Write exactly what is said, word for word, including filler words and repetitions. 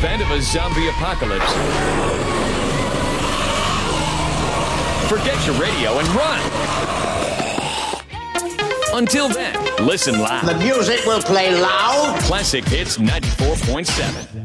event of a zombie apocalypse, forget your radio and run. Until then, listen loud. The music will play loud. Classic Hits ninety-four point seven.